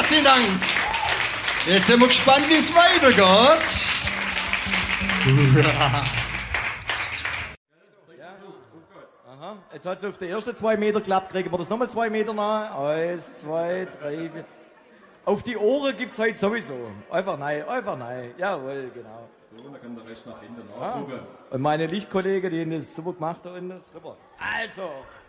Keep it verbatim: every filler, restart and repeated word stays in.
Herzlichen Dank. Jetzt sind wir gespannt, wie es weitergeht. Aha, jetzt hat es auf die ersten zwei Meter geklappt. Kriegen wir das nochmal zwei Meter nach? Eins, zwei, drei, vier. Auf die Ohren gibt es heute sowieso. Einfach nein, einfach nein. Jawohl, genau. So, dann kann der Rest nach hinten nachgucken. Ah. Und meine Lichtkollegen, die haben das super gemacht. Und das super. Also.